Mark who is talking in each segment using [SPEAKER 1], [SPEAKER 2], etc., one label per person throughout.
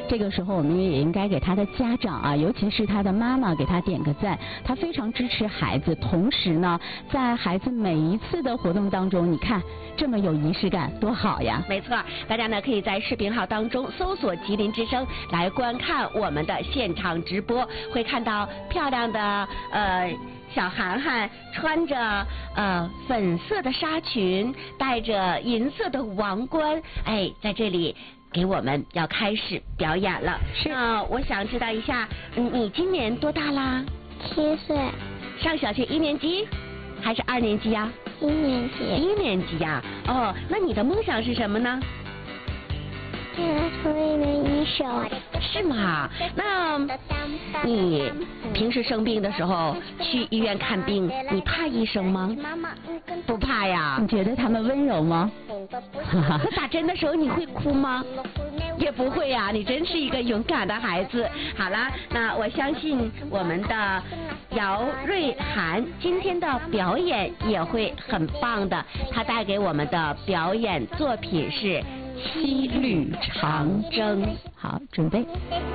[SPEAKER 1] 这个时候我们也应该给他的家长啊，尤其是他的妈妈给他点个赞，他非常支持孩子，同时呢，在孩子每一次的活动当中，你看这么有仪式感，多好呀！
[SPEAKER 2] 没错，大家呢可以在视频号当中搜索吉林之声来观看我们的现场直播，会看到漂亮的小涵涵穿着粉色的纱裙，戴着银色的王冠，哎，在这里给我们要开始表演了。
[SPEAKER 1] 是。
[SPEAKER 2] 我想知道一下，你今年多大啦
[SPEAKER 3] 7岁。
[SPEAKER 2] 上小学1年级还是2年级呀
[SPEAKER 3] ？1年级。
[SPEAKER 2] 1年级呀。哦，那你的梦想是什么呢？
[SPEAKER 3] 想成为一名医生。
[SPEAKER 2] 是吗？那你平时生病的时候去医院看病，你怕医生吗？不怕呀。
[SPEAKER 1] 你觉得他们温柔吗？
[SPEAKER 2] 那打针的时候你会哭吗？也不会呀，你真是一个勇敢的孩子。好了，那我相信我们的姚瑞涵今天的表演也会很棒的，他带给我们的表演作品是七律长征。
[SPEAKER 1] 好，准备。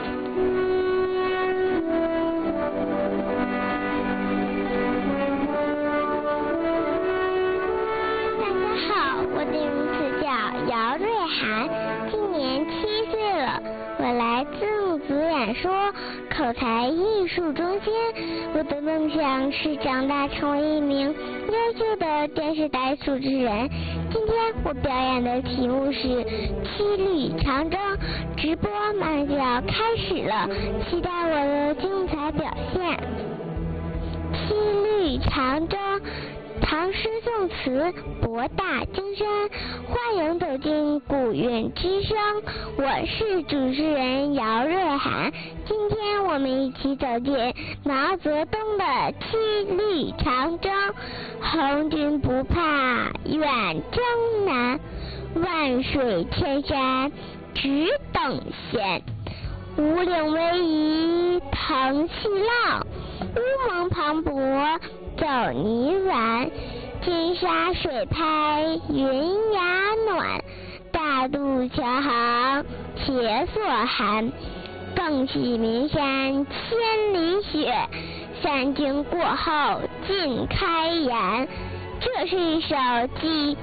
[SPEAKER 3] 大家好，我的名字叫姚瑞涵，今年7岁了，我来自木族演说口才艺术中心。我的梦想是长大成为一名优秀的电视台主持人。今天我表演的题目是七律长征，直播马上就要开始了，期待我的精彩表现。七律长征，唐诗宋词博大精深，欢迎走进古韵之声，我是主持人姚瑞涵。今天我们一起走进毛泽东的七律长征。红军不怕远征难，万水千山只等闲。五岭逶迤腾细浪，乌蒙磅礴走泥丸。金沙水拍云崖暖，大渡桥航铁索寒。更系名山千里雪，三军过后尽开颜。这是一首记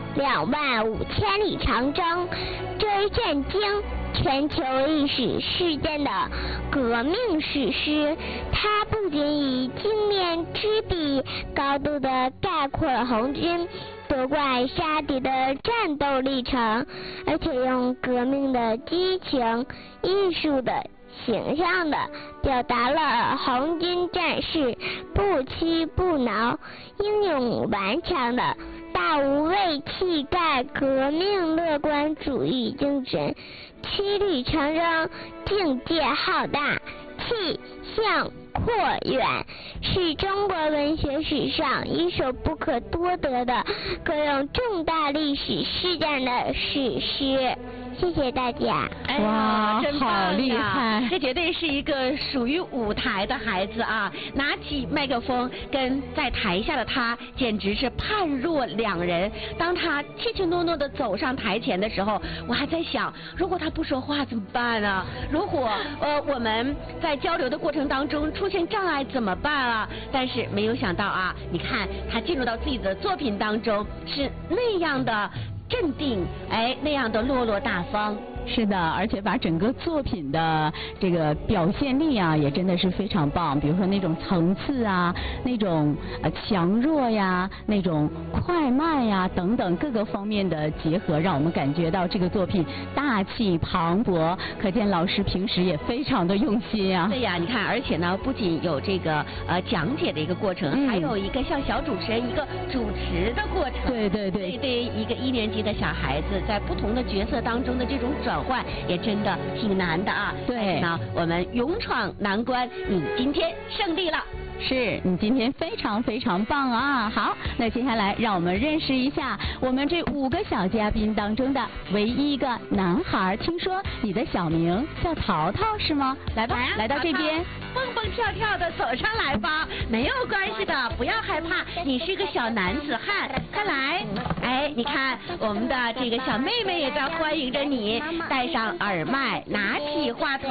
[SPEAKER 3] 25000里长征，这一震惊全球历史事件的革命史诗。它不仅以精炼之笔高度地概括了红军夺冠杀敌的战斗历程，而且用革命的激情、艺术的形象的表达了红军战士不屈不挠、英勇顽强的大无畏气概、革命乐观主义精神。七律长征境界浩大，气象扩远，是中国文学史上一首不可多得的歌咏重大历史事件的史诗。谢谢大家。
[SPEAKER 1] 哇，
[SPEAKER 2] 真
[SPEAKER 1] 好厉害！
[SPEAKER 2] 这绝对是一个属于舞台的孩子啊！拿起麦克风，跟在台下的他简直是判若两人。当他气气诺诺的走上台前的时候，我还在想，如果他不说话怎么办啊？如果我们在交流的过程当中出现障碍怎么办啊？但是没有想到啊，你看他进入到自己的作品当中是那样的镇定，哎，那样的落落大方。
[SPEAKER 1] 是的，而且把整个作品的这个表现力啊，也真的是非常棒。比如说那种层次啊，那种强弱呀，那种快慢呀等等各个方面的结合，让我们感觉到这个作品大气磅礴。可见老师平时也非常的用心啊。
[SPEAKER 2] 对呀，你看，而且呢，不仅有这个讲解的一个过程，还有一个像小主持人一个主持的过程。
[SPEAKER 1] 对对对。
[SPEAKER 2] 对于一个1年级的小孩子，在不同的角色当中的这种转换也真的挺难的啊。
[SPEAKER 1] 对。
[SPEAKER 2] 那我们勇闯难关，你今天胜利了。
[SPEAKER 1] 是你今天非常非常棒啊！好，那接下来让我们认识一下我们这5个小嘉宾当中的唯一一个男孩。听说你的小名叫淘淘是吗？来吧，来到这边，
[SPEAKER 2] 蹦蹦跳跳的走上来吧，没有关系的，不要害怕，你是个小男子汉，快来！哎，你看我们的这个小妹妹也在欢迎着你，戴上耳麦，拿起话筒。